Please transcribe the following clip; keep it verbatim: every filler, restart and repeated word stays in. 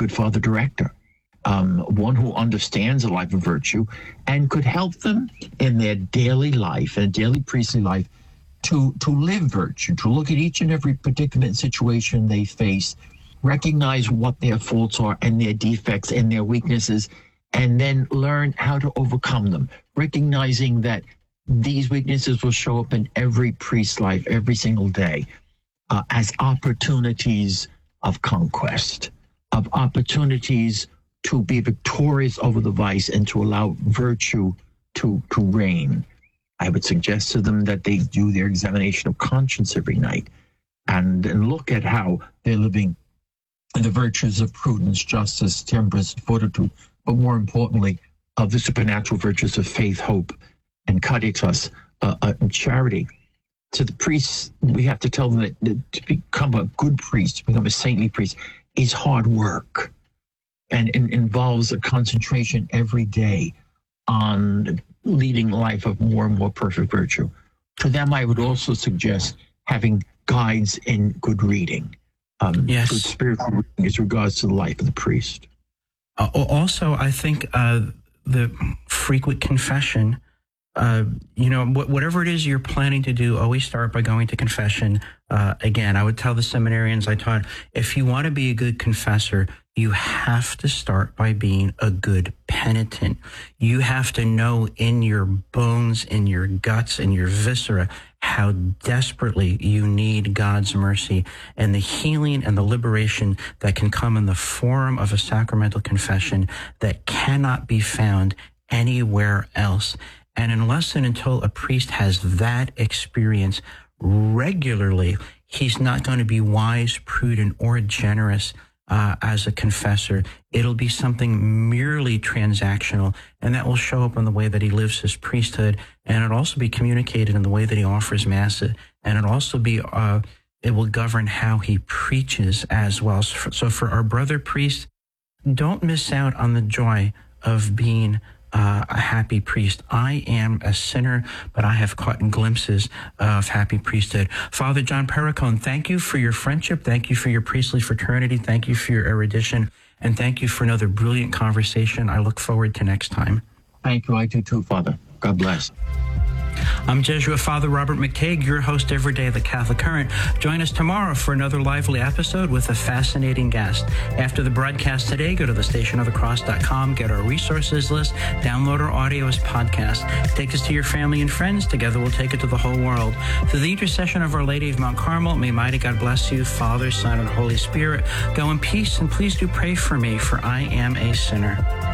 good father director, um, one who understands a life of virtue and could help them in their daily life, and daily priestly life, to, to live virtue, to look at each and every predicament situation they face, recognize what their faults are and their defects and their weaknesses, and then learn how to overcome them, recognizing that these weaknesses will show up in every priest's life every single day uh, as opportunities of conquest, of opportunities to be victorious over the vice and to allow virtue to, to reign. I would suggest to them that they do their examination of conscience every night and, and look at how they're living the virtues of prudence, justice, temperance, fortitude, but more importantly, of the supernatural virtues of faith, hope, and caritas, uh, uh, and charity. To the priests, we have to tell them that, that to become a good priest, to become a saintly priest, is hard work and, and involves a concentration every day on leading a life of more and more perfect virtue. To them, I would also suggest having guides in good reading, um, yes. good spiritual reading as regards to the life of the priest. Uh, also, I think uh, the frequent confession, uh, you know, wh- whatever it is you're planning to do, always start by going to confession. Uh, again, I would tell the seminarians I taught, if you want to be a good confessor, you have to start by being a good penitent. You have to know in your bones, in your guts, in your viscera, how desperately you need God's mercy and the healing and the liberation that can come in the form of a sacramental confession that cannot be found anywhere else. And unless and until a priest has that experience regularly, he's not going to be wise, prudent, or generous Uh, as a confessor. It'll be something merely transactional, and that will show up in the way that he lives his priesthood, and it'll also be communicated in the way that he offers Mass, and it'll also be, uh, it will govern how he preaches as well. So for, so for our brother priests, don't miss out on the joy of being Uh, a happy priest. I am a sinner, but I have caught glimpses of happy priesthood. Father John Perricone, thank you for your friendship. Thank you for your priestly fraternity. Thank you for your erudition. And thank you for another brilliant conversation. I look forward to next time. Thank you. I do too, Father. God bless. I'm Jesuit Father Robert McTague, your host every day of the Catholic Current. Join us tomorrow for another lively episode with a fascinating guest. After the broadcast today, go to the station of the cross dot com, get our resources list, download our audio as podcast. Take us to your family and friends. Together we'll take it to the whole world. Through the intercession of Our Lady of Mount Carmel, may mighty God bless you, Father, Son, and Holy Spirit. Go in peace, and please do pray for me, for I am a sinner.